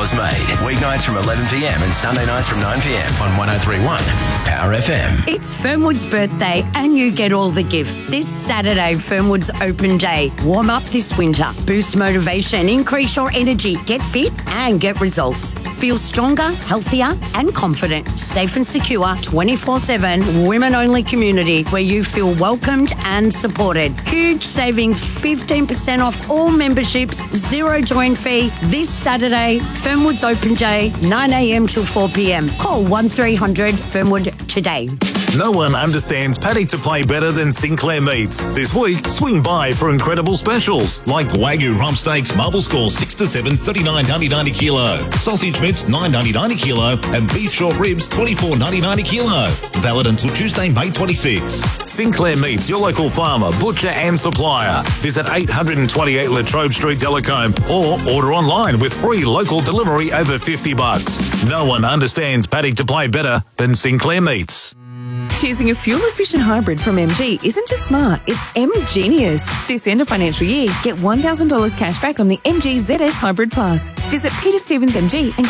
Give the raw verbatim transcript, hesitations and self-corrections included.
Loz made. Weeknights from eleven p m and Sunday nights from nine p m on one oh three point one Power F M. It's Fernwood's birthday and you get all the gifts. This Saturday, Fernwood's Open Day. Warm up this winter. Boost motivation, increase your energy, get fit and get results. Feel stronger, healthier and confident. Safe and secure, twenty-four seven, women-only community where you feel welcomed and supported. Huge savings, fifteen percent off all memberships, zero join fee. This Saturday, Fernwood's Open Day, nine a m till four p m. Call one three hundred Fernwood today. No one understands paddy to play better than Sinclair Meats. This week, swing by for incredible specials like Wagyu rump steaks, marble score six to seven, thirty-nine ninety-nine a kilo. Sausage mitts, nine ninety-nine a kilo. And beef short ribs, twenty-four ninety-nine a kilo. Valid until Tuesday, May twenty-sixth. Sinclair Meats, your local farmer, butcher and supplier. Visit eight twenty-eight Latrobe Street, Delacombe, or order online with free local delivery over fifty bucks. No one understands paddy to play better than Sinclair Meats. Choosing a fuel-efficient hybrid from M G isn't just smart, it's M-genius. This end of financial year, get one thousand dollars cash back on the M G Z S Hybrid Plus. Visit Peter Stevens M G and